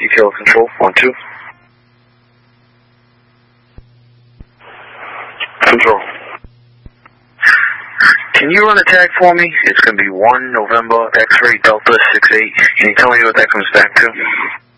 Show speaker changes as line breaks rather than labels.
Detail control, 1-2. Control. Can you run a tag for me? It's going to be 1 November X-ray Delta 68. Can you tell me what that comes back to?